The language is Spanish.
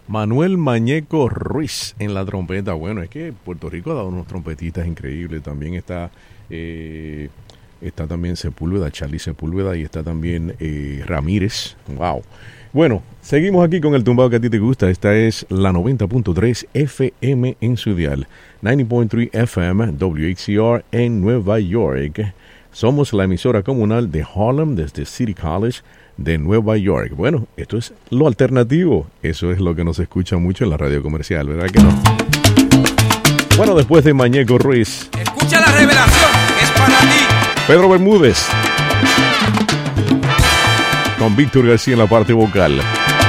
Manuel Mañeco Ruiz en la trompeta. Bueno, es que Puerto Rico ha dado unos trompetistas increíbles. También está también Sepúlveda, Charlie Sepúlveda, y está también Ramírez. Wow. Bueno, seguimos aquí con el tumbado que a ti te gusta. Esta es la 90.3 FM en su dial, 90.3 FM WHCR en Nueva York. Somos la emisora comunal de Harlem desde City College de Nueva York. Bueno, esto es lo alternativo. Eso es lo que nos escucha mucho en la radio comercial, ¿verdad que no? Bueno, después de Mañeco Ruiz, escucha la revelación, es para ti. Pedro Bermúdez con Víctor García en la parte vocal.